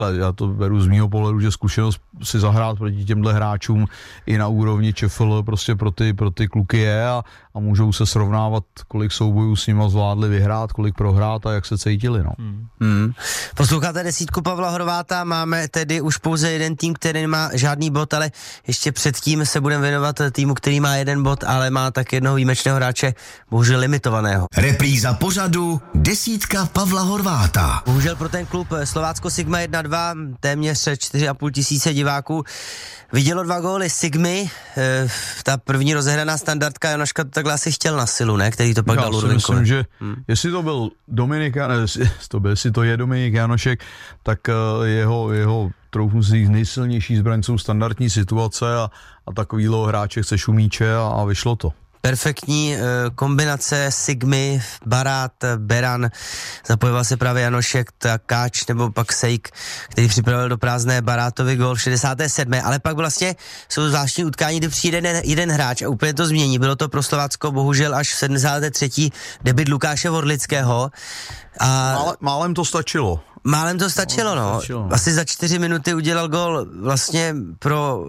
já to beru z mýho pohledu, že zkušenost si zahrát proti těmhle hráčům i na úrovni ČFL prostě pro ty kluky je a můžou se srovnávat, kolik soubojů s nima zvládli vyhrát, kolik prohrát a jak se cítili, no. Posloucháte desítku Pavla Horváta, máme tedy už pouze jeden tým, který nemá žádný bod, ale ještě předtím se budeme věnovat týmu, který má jeden bod, ale má tak jednoho výjimečného hráče, bohužel limitovaného. Repríza pořadu desítka Pavla Horváta. Bohužel pro ten klub Slovácko Sigma 1-2, téměř 4,5 tisíce diváků vidělo 2 góly Sigmy, ta první rozehraná standardka, Janoška to takhle asi chtěl na silu, ne? Který to pak dal Urvinkovi. Já si myslím, že jestli to byl Dominik, jestli to je Dominik Janošek, tak jeho troufnu si nejsilnější zbraň jsou standardní situace a takovýhle hráče chceš u míče a vyšlo to. Perfektní kombinace Sigmy, Barát, Beran, zapojoval se právě Janošek, Káč nebo pak Sejk, který připravil do prázdné Barátovi gól v 67. Ale pak vlastně jsou zvláštní utkání, kdy přijde jeden hráč a úplně to změní. Bylo to pro Slovácko bohužel až v 73. debut Lukáše Vorlického. Málem to stačilo. Málem to stačilo, no. Asi za 4 minuty udělal gól vlastně pro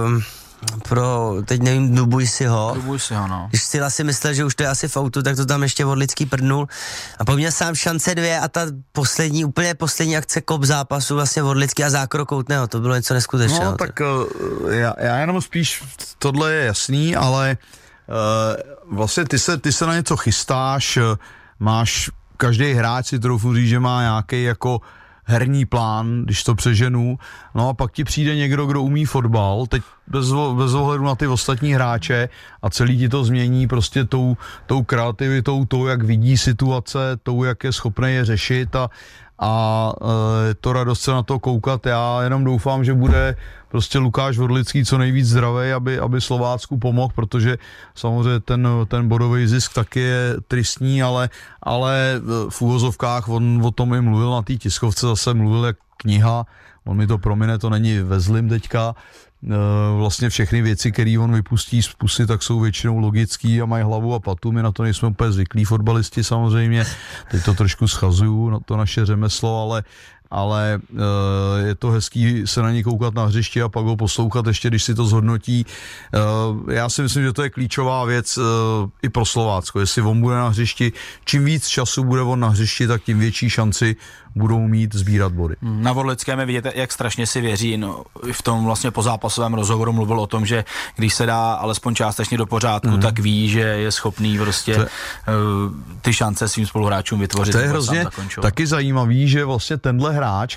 teď nevím, Dubujsiho, no. Když Sila si myslel, že už to je asi v autu, tak to tam ještě Vorlický prdnul a po mně sám šance 2 a ta úplně poslední akce kop zápasu vlastně Vorlický a zákrok Koutného, to bylo něco neskutečného. No tak já jenom spíš, tohle je jasný, ale vlastně ty se na něco chystáš, máš, každý hráč si troufnu říct, že má nějaký jako herní plán, když to přeženu, no a pak ti přijde někdo, kdo umí fotbal, teď bez ohledu na ty ostatní hráče a celý ti to změní prostě tou kreativitou, tou, jak vidí situace, tou, jak je schopný je řešit a je to radost se na to koukat. Já jenom doufám, že bude prostě Lukáš Vorlický co nejvíc zdravej, aby Slovácku pomohl, protože samozřejmě ten bodový zisk taky je tristní, ale v úvozovkách on o tom i mluvil na té tiskovce, zase mluvil jak kniha, on mi to promine, to není ve zlým teďka, vlastně všechny věci, které on vypustí z pusy, tak jsou většinou logický a mají hlavu a patu, my na to nejsme úplně zvyklí fotbalisti samozřejmě, teď to trošku schazuju, na to naše řemeslo, ale je to hezký se na něj koukat na hřišti a pak ho poslouchat ještě, když si to zhodnotí. Já si myslím, že to je klíčová věc i pro Slovácko. Jestli on bude na hřišti, čím víc času bude on na hřišti, tak tím větší šanci budou mít sbírat body. Na Vorlickém vidíte, jak strašně si věří. No, v tom vlastně pozápasovém rozhovoru mluvil o tom, že když se dá alespoň částečně do pořádku, tak ví, že je schopný prostě ty šance svým spoluhráčům vytvořit. To je hrozně taky zajímavý, že vlastně tenhle hráč,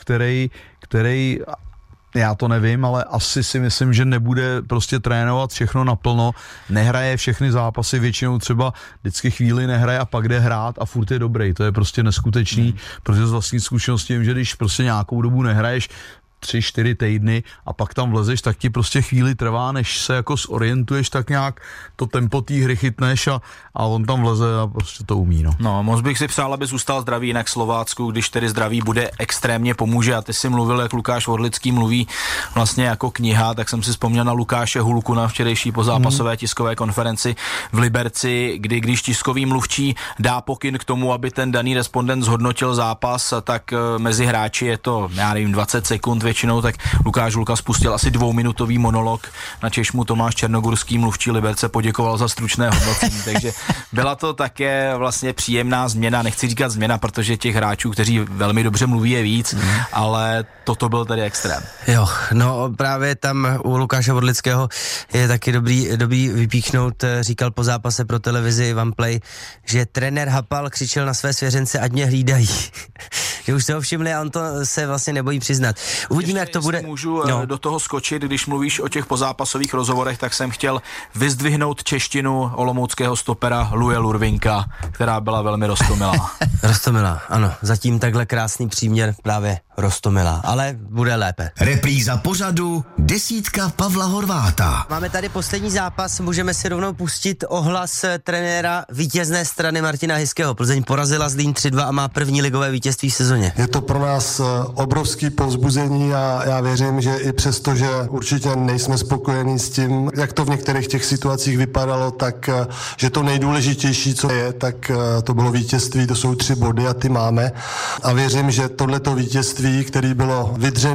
který já to nevím, ale asi si myslím, že nebude prostě trénovat všechno naplno, nehraje všechny zápasy, většinou třeba vždycky chvíli nehraje a pak jde hrát a furt je dobrý, to je prostě neskutečný, protože z vlastní zkušenosti vím, že když prostě nějakou dobu nehraješ 3-4 týdny a pak tam vlezeš, tak ti prostě chvíli trvá, než se jako zorientuješ, tak nějak to tempo té hry chytneš a on tam vleze a prostě to umí, no. No, moc bych si přál, aby zůstal zdravý, jinak Slovácku, když tedy zdraví bude, extrémně pomůže. A ty si mluvil, jak Lukáš Vorlický mluví vlastně jako kniha, tak jsem si vzpomněl na Lukáše Hulku na včerejší pozápasové tiskové konferenci v Liberci, když tiskový mluvčí dá pokyn k tomu, aby ten daný respondent zhodnotil zápas, tak mezi hráči je to, já nevím, 20 sekund většinou, tak Lukáš Hulka spustil asi 2minutový monolog, načež mu Tomáš Černogurský, mluvčí Liberce, poděkoval za stručné hodnocení, takže byla to také vlastně příjemná změna, nechci říkat změna, protože těch hráčů, kteří velmi dobře mluví, je víc, ale toto byl tady extrém. Jo, no právě tam u Lukáše Vorlického je taky dobrý vypíchnout, říkal po zápase pro televizi OnePlay, že trenér Hapal křičel na své svěřence, ať mě hlídají. Že už se ho všimli a on to se vlastně nebojí přiznat. Uvidíme, jak to bude. Můžu do toho skočit, když mluvíš o těch pozápasových rozhovorech, tak jsem chtěl vyzdvihnout češtinu olomouckého stopera Luje Lurvinka, která byla velmi roztomilá. Roztomilá, ano. Zatím takhle krásný příměr právě roztomilá, ale bude lépe. Repríza pořadu desítka Pavla Horváta. Máme tady poslední zápas, můžeme si rovnou pustit ohlas trenéra vítězné strany Martina Hyského. Plzeň porazila Zlín 3-2 a má první ligové vítězství v sezóně. Je to pro nás obrovský povzbuzení a já věřím, že i přesto, že určitě nejsme spokojení s tím, jak to v některých těch situacích vypadalo, tak že to nejdůležitější, co je, tak to bylo vítězství, to jsou 3 body a ty máme. A věřím, že tohleto vítězství vítězství, který bylo vydřené